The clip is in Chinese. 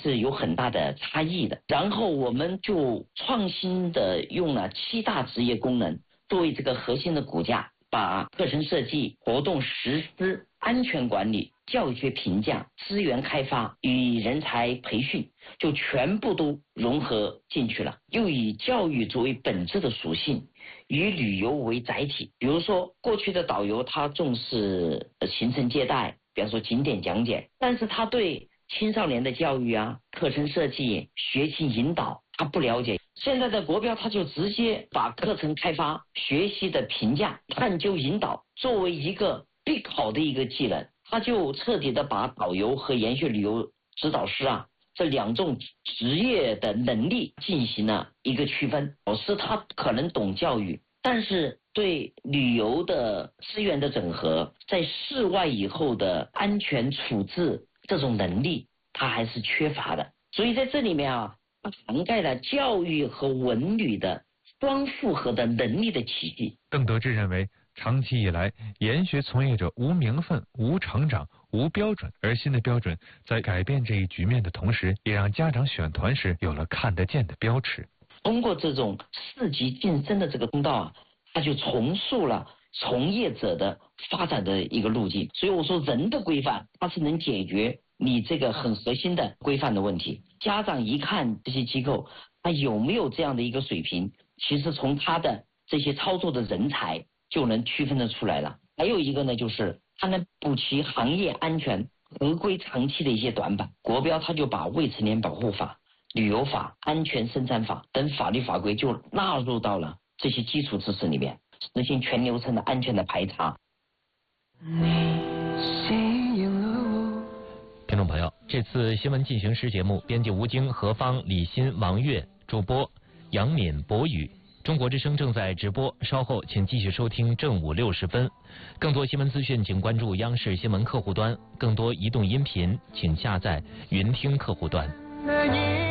是有很大的差异的。然后我们就创新的用了7大职业功能作为这个核心的骨架，把课程设计、活动实施、安全管理、教育学评价、资源开发与人才培训就全部都融合进去了，又以教育作为本质的属性，以旅游为载体。比如说过去的导游他重视行程接待，比方说景点讲解，但是他对青少年的教育啊、课程设计、学习引导他不了解。现在的国标他就直接把课程开发、学习的评价、探究引导作为一个必考的一个技能，他就彻底的把导游和研学旅游指导师啊这2种职业的能力进行了一个区分。老师他可能懂教育，但是对旅游的资源的整合，在室外以后的安全处置这种能力他还是缺乏的。所以在这里面啊，它涵盖了教育和文旅的双复合的能力的体系。 邓德志认为，长期以来，研学从业者无名分、无成长、无标准，而新的标准在改变这一局面的同时，也让家长选团时有了看得见的标尺。 通过这种4级晋升的这个通道啊，它就重塑了从业者的发展的一个路径。所以我说，人的规范它是能解决你这个很核心的规范的问题。家长一看这些机构他有没有这样的一个水平，其实从他的这些操作的人才就能区分得出来了。还有一个呢，就是它能补齐行业安全合规长期的一些短板。国标它就把未成年保护法、旅游法、安全生产法等法律法规就纳入到了这些基础知识里面，实行全流程的安全的排查。 听众朋友，这次新闻进行时节目，编辑吴京、何芳、李欣、王悦，主播杨敏、博宇。中国之声正在直播，稍后请继续收听正午60分。更多新闻资讯，请关注央视新闻客户端；更多移动音频，请下载云听客户端。